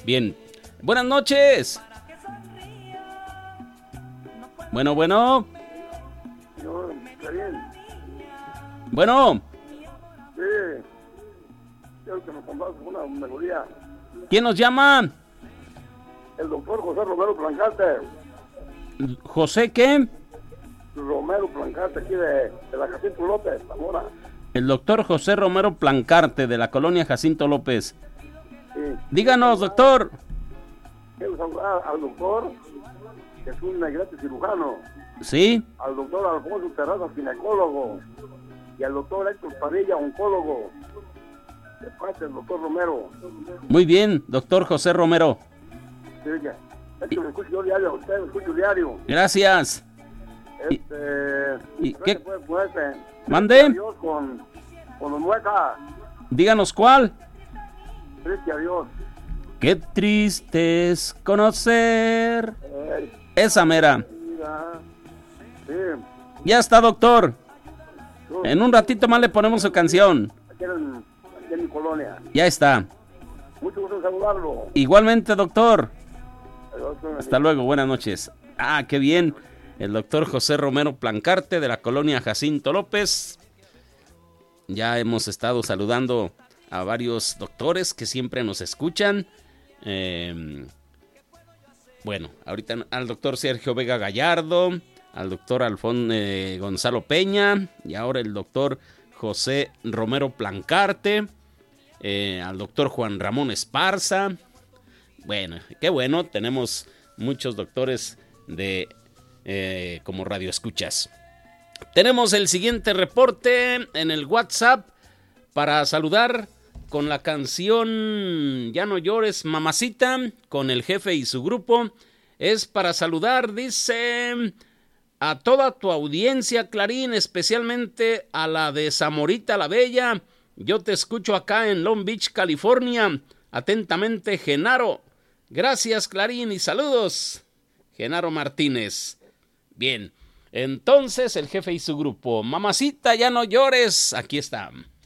Bien. Buenas noches. Bueno. No, está bien. Bueno. Sí. Quiero que me pongas una melodía. ¿Quién nos llama? El doctor José Romero Plancarte. ¿José qué? Romero Plancarte, aquí de la Jacinto López, Zamora. El doctor José Romero Plancarte, de la colonia Jacinto López. Sí. Díganos, doctor. Quiero saludar al doctor, que es un negrete cirujano. ¿Sí? Al doctor Alfonso Terrazas, ginecólogo. Y al doctor Héctor Padilla, oncólogo. De parte del doctor Romero. Muy bien, doctor José Romero. Sí, es que me escucho yo diario, usted me escucho diario. Gracias. ¿Y qué? Pues, ¿Mande? Dios con los Muecas. Díganos cuál. Triste adiós. Qué triste es conocer. Esa mera. Sí. Ya está, doctor. En un ratito más le ponemos su canción. Aquí en mi colonia. Ya está. Mucho gusto en saludarlo. Igualmente, doctor. Adiós. Hasta luego, buenas noches. Ah, qué bien. El doctor José Romero Plancarte, de la colonia Jacinto López. Ya hemos estado saludando a varios doctores que siempre nos escuchan. Bueno, ahorita al doctor Sergio Vega Gallardo, al doctor Gonzalo Peña, y ahora el doctor José Romero Plancarte, al doctor Juan Ramón Esparza. Bueno, qué bueno, tenemos muchos doctores como radioescuchas. Tenemos el siguiente reporte en el WhatsApp para saludar con la canción Ya no llores, mamacita, con el jefe y su grupo. Es para saludar, dice, a toda tu audiencia, Clarín, especialmente a la de Zamorita la Bella. Yo te escucho acá en Long Beach, California. Atentamente, Genaro. Gracias, Clarín, y saludos. Genaro Martínez. Bien, entonces el jefe y su grupo. Mamacita, ya no llores. Aquí está.